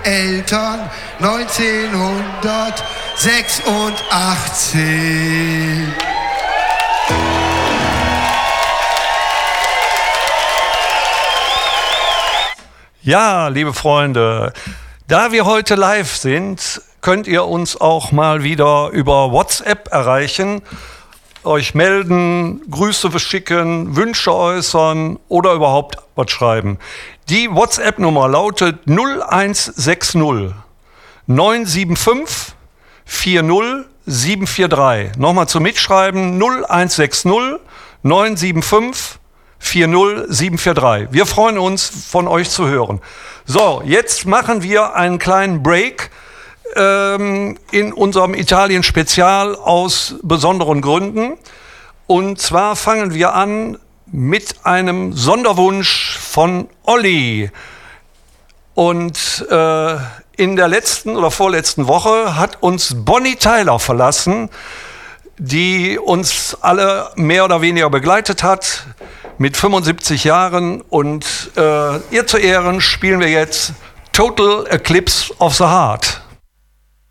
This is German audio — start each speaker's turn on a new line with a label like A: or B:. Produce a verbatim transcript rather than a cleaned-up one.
A: Eltern neunzehnhundertsechsundachtzig.
B: Ja, liebe Freunde, da wir heute live sind, könnt ihr uns auch mal wieder über WhatsApp erreichen, euch melden, Grüße schicken, Wünsche äußern oder überhaupt was schreiben. Die WhatsApp-Nummer lautet null eins sechs null neun sieben fünf vier null sieben vier drei. Nochmal zum Mitschreiben null eins sechs null neun sieben fünf vier null sieben vier drei. Wir freuen uns, von euch zu hören. So, jetzt machen wir einen kleinen Break ähm, in unserem Italien-Spezial aus besonderen Gründen. Und zwar fangen wir an mit einem Sonderwunsch von Olli. Und äh, in der letzten oder vorletzten Woche hat uns Bonnie Tyler verlassen, die uns alle mehr oder weniger begleitet hat mit fünfundsiebzig Jahren. Und äh, ihr zu Ehren spielen wir jetzt Total Eclipse of the Heart.